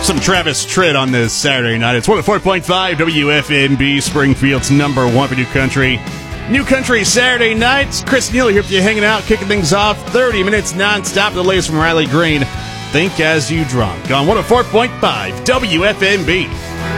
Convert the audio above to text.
Some Travis Tritt on this Saturday night. It's 104.5 WFNB, Springfield's number one for New Country. New Country Saturday nights. Chris Neal here with you hanging out, kicking things off. 30 minutes nonstop. The latest from Riley Green. Think as you drunk on 104.5 WFNB.